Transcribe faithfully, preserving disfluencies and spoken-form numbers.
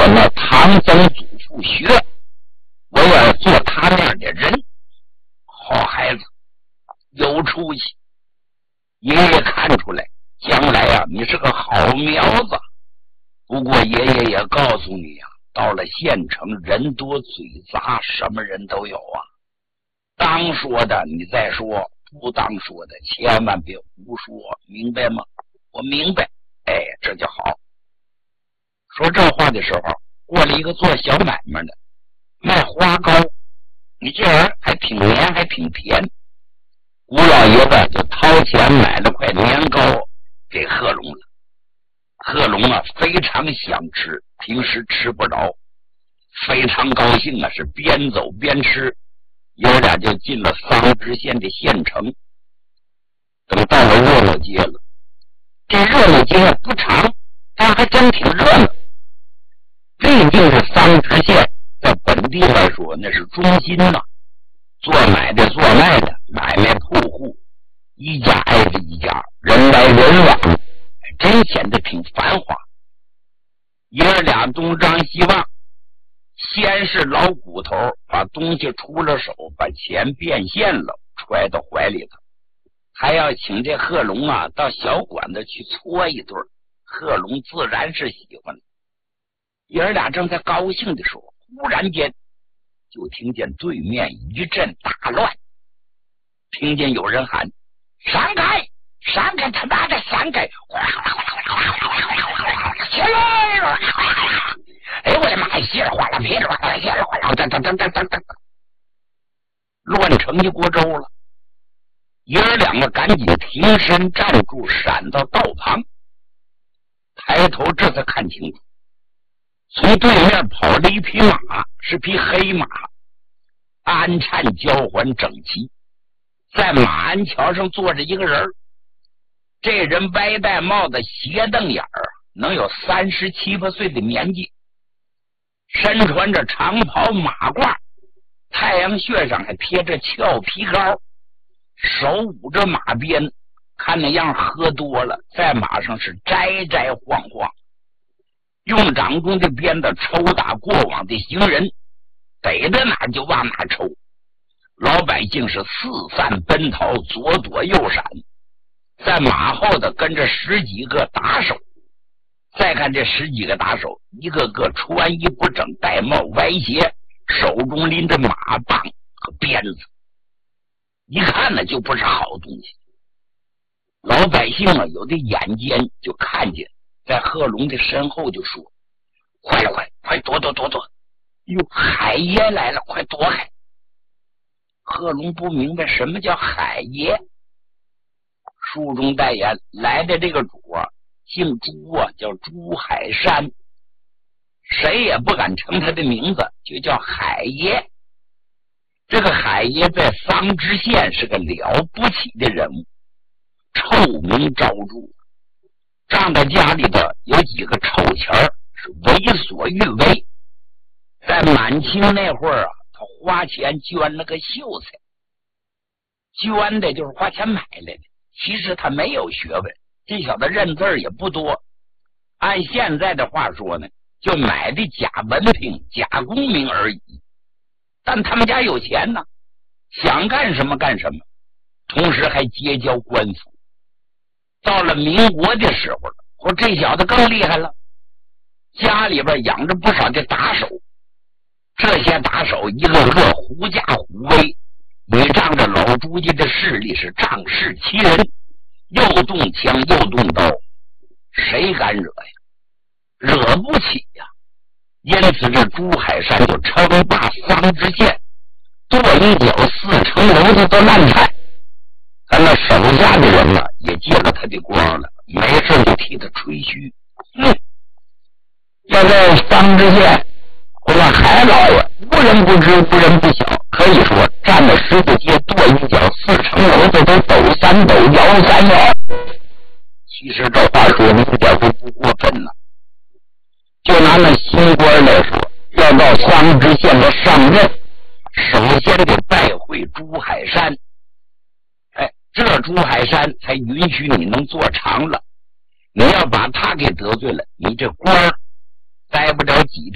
那唐曾祖父学，我要做他那样的人。好孩子，有出息，爷爷看出来，将来啊，你是个好苗子。不过爷爷也告诉你啊，到了县城，人多嘴杂，什么人都有啊。当说的你再说，不当说的千万别胡说，明白吗？我明白。哎，这就好。说这话的时候，过了一个做小买卖的，卖花糕。你这人还挺黏，还挺甜。吴老爷子就掏钱买了块年糕给贺龙了。贺龙啊，非常想吃，平时吃不着，非常高兴啊，是边走边吃。爷俩就进了桑植县的县城。等到了热闹街了，这热闹街不长，但还真挺热闹。毕竟是桑植县，在本地来说那是中心呐、啊，做买的做卖的，买卖铺户一家挨着一家，人来人往，真显得挺繁华。爷儿俩东张西望，先是老骨头把东西出了手，把钱变现了，揣到怀里头，还要请这贺龙啊到小馆子去搓一顿。贺龙自然是喜欢了。爷儿俩正在高兴的说，忽然间就听见对面一阵大乱，听见有人喊：闪开，闪开，他妈的闪开！起来！哎我的妈，稀里哗啦，噼里哗啦，稀里哗啦，噔噔噔噔噔噔，乱成一锅粥了。爷儿两个赶紧停身站住，闪到道旁，抬头这才看清楚，从对面跑了一匹马，是匹黑马，鞍颤交环整齐，在马鞍桥上坐着一个人。这人歪戴帽子，斜瞪眼儿，能有三十七八岁的年纪，身穿着长袍马褂，太阳穴上还贴着俏皮膏，手捂着马鞭，看那样喝多了，在马上是摘摘晃晃，用掌中的鞭子抽打过往的行人，逮到哪就往哪抽。老百姓是四散奔逃，左躲右闪，在马后的跟着十几个打手。再看这十几个打手，一个个穿衣不整，戴帽歪斜，手中拎着马棒和鞭子，一看呢就不是好东西。老百姓啊，有的眼尖就看见，在贺龙的身后就说：快了，快快躲躲躲躲！哟，海爷来了，快躲开！贺龙不明白什么叫海爷，书中代言来的这个主啊，姓朱啊，叫朱海山，谁也不敢称他的名字，就叫海爷。这个海爷在桑植县是个了不起的人物，臭名昭著。仗着家里的有几个臭钱儿，是为所欲为。在满清那会儿啊，他花钱捐了个秀才，捐的就是花钱买来的。其实他没有学问，这小子认字也不多，按现在的话说呢，就买的假文凭、假功名而已。但他们家有钱呢，想干什么干什么，同时还结交官府。到了民国的时候了，我这小子更厉害了，家里边养着不少的打手，这些打手一个个狐假虎威，倚仗着老朱家的势力是仗势欺人，又动枪又动刀，谁敢惹呀？惹不起呀！因此这朱海山就称霸桑植县，跺一脚四层楼子都烂菜。他那手下的人呢，也借了他的光了，没事就替他吹嘘。嗯，要在桑植县，我说海老爷无人不知，无人不晓，可以说站在十字街跺一脚四层楼子都抖三抖，摇三摇。其实这话说的一点都不过分呢。就拿那新官来说，要到桑植县的上任，首先得拜会朱海山。哎，这朱海山才允许你能做长了。你要把他给得罪了，你这官儿待不了几